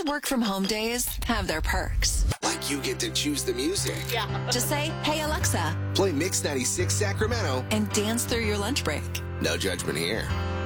work from home days have their perks. Like you get to choose the music. Yeah. Just say, hey, Alexa, Play Mix 96 Sacramento. and dance through your lunch break. No judgment here.